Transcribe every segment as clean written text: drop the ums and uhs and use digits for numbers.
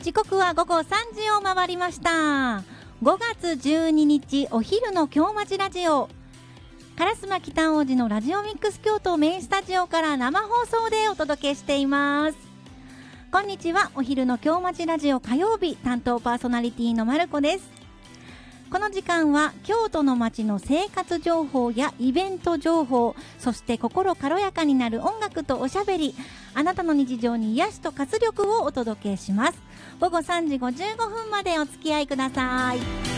時刻は午後3時を回りました。5月12日お昼の京町ラジオ、烏丸北王子のラジオミックス京都メインスタジオから生放送でお届けしています。こんにちは。お昼の京町ラジオ火曜日担当パーソナリティのまるこです。この時間は京都の街の生活情報やイベント情報、そして心軽やかになる音楽とおしゃべり、あなたの日常に癒しと活力をお届けします。午後3時55分までお付き合いください。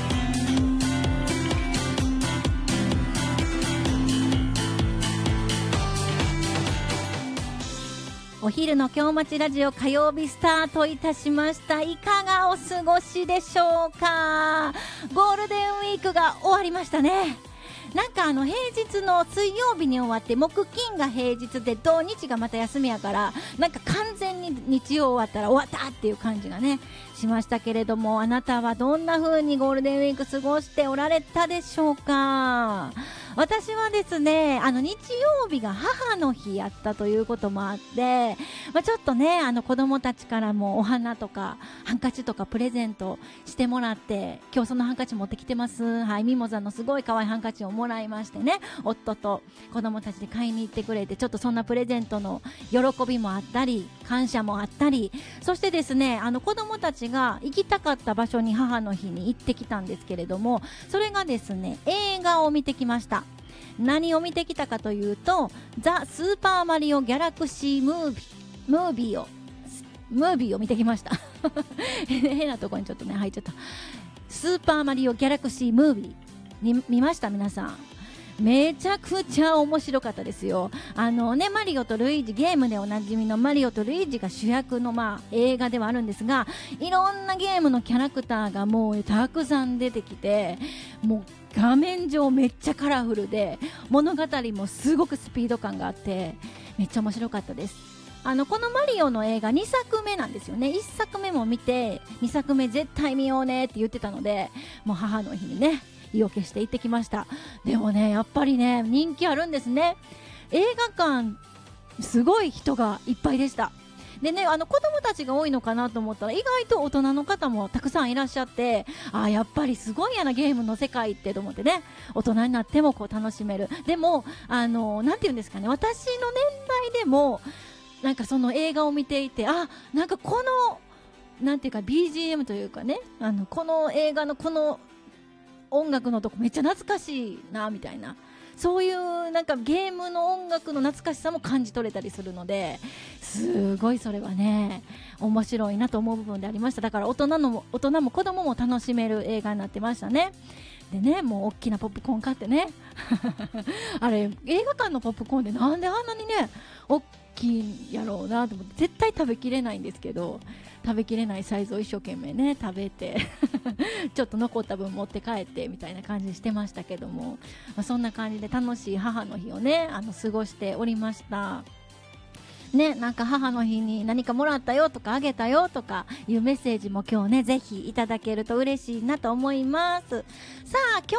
お昼の京町ラジオ火曜日スタートいたしました。いかがお過ごしでしょうか。ゴールデンウィークが終わりましたね。なんか平日の水曜日に終わって木金が平日で土日がまた休みやから、なんか完全に日曜終わったら終わったっていう感じがねしましたけれども、あなたはどんな風にゴールデンウィーク過ごしておられたでしょうか。私はですね、日曜日が母の日やったということもあって、ちょっとね子供たちからもお花とかハンカチとかプレゼントしてもらって、今日そのハンカチ持ってきてます。はい、ミモザのすごい可愛いハンカチをもらいましてね、夫と子供たちで買いに行ってくれて、ちょっとそんなプレゼントの喜びもあったり感謝もあったり、そしてですね子供たちが行きたかった場所に母の日に行ってきたんですけれども、それがですね映画を見てきました。何を見てきたかというと、ザ・スーパーマリオギャラクシームービーを見てきました変なところにちょっとね入っちゃった。スーパーマリオギャラクシームービー見ました。皆さんめちゃくちゃ面白かったですよ。マリオとルイージ、ゲームでおなじみのマリオとルイージが主役の映画ではあるんですが、いろんなゲームのキャラクターがもうたくさん出てきて、もう画面上めっちゃカラフルで、物語もすごくスピード感があってめっちゃ面白かったです。このマリオの映画2作目なんですよね。1作目も見て2作目絶対見ようねって言ってたので、もう母の日にね意を決して行ってきました。でもねやっぱりね人気あるんですね。映画館すごい人がいっぱいでした。でね子供たちが多いのかなと思ったら、意外と大人の方もたくさんいらっしゃって、やっぱりすごいやなゲームの世界ってと思ってね、大人になってもこう楽しめる。でもなんていうんですかね、私の年代でもなんかその映画を見ていて、なんかこのなんていうか BGM というかね、この映画のこの音楽のとこめっちゃ懐かしいなみたいな、そういうなんかゲームの音楽の懐かしさも感じ取れたりするので、すごいそれはね面白いなと思う部分でありました。だから大人も子供も楽しめる映画になってましたね。でね、もう大きなポップコーン買ってねあれ映画館のポップコーンでなんであんなにね大きいんやろうなと思って、絶対食べきれないんですけど、食べきれないサイズを一生懸命ね食べてちょっと残った分持って帰ってみたいな感じしてましたけども、そんな感じで楽しい母の日をね過ごしておりましたね。なんか母の日に何かもらったよとかあげたよとかいうメッセージも今日ねぜひいただけると嬉しいなと思います。さあ今日